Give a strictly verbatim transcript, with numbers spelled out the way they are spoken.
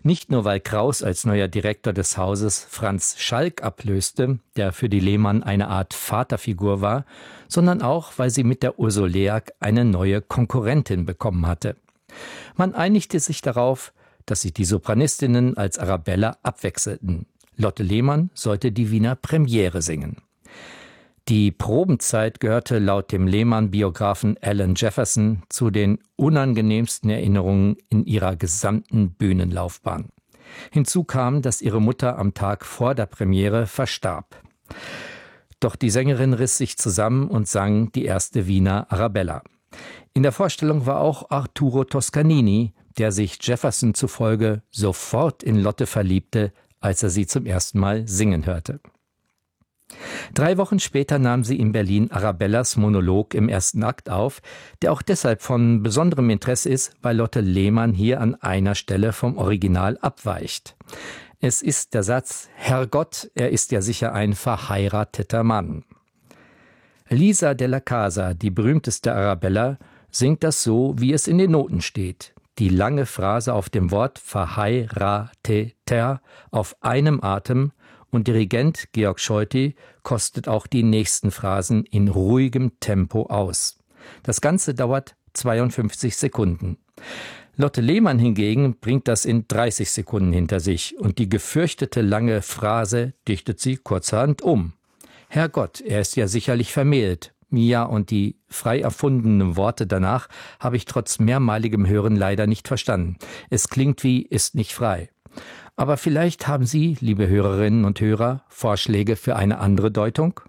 Nicht nur, weil Kraus als neuer Direktor des Hauses Franz Schalk ablöste, der für die Lehmann eine Art Vaterfigur war, sondern auch, weil sie mit der Ursuleak eine neue Konkurrentin bekommen hatte. Man einigte sich darauf, dass sich die Sopranistinnen als Arabella abwechselten. Lotte Lehmann sollte die Wiener Premiere singen. Die Probenzeit gehörte laut dem Lehmann-Biografen Alan Jefferson zu den unangenehmsten Erinnerungen in ihrer gesamten Bühnenlaufbahn. Hinzu kam, dass ihre Mutter am Tag vor der Premiere verstarb. Doch die Sängerin riss sich zusammen und sang die erste Wiener Arabella. In der Vorstellung war auch Arturo Toscanini, der sich Jefferson zufolge sofort in Lotte verliebte, als er sie zum ersten Mal singen hörte. Drei Wochen später nahm sie in Berlin Arabellas Monolog im ersten Akt auf, der auch deshalb von besonderem Interesse ist, weil Lotte Lehmann hier an einer Stelle vom Original abweicht. Es ist der Satz: Herrgott, er ist ja sicher ein verheirateter Mann. Lisa della Casa, die berühmteste Arabella, singt das so, wie es in den Noten steht. Die lange Phrase auf dem Wort verheirateter auf einem Atem, und Dirigent Georg Scholti kostet auch die nächsten Phrasen in ruhigem Tempo aus. Das Ganze dauert zweiundfünfzig Sekunden. Lotte Lehmann hingegen bringt das in dreißig Sekunden hinter sich und die gefürchtete lange Phrase dichtet sie kurzerhand um. Herrgott, er ist ja sicherlich vermählt. Ja, und die frei erfundenen Worte danach habe ich trotz mehrmaligem Hören leider nicht verstanden. Es klingt wie ist nicht frei. Aber vielleicht haben Sie, liebe Hörerinnen und Hörer, Vorschläge für eine andere Deutung?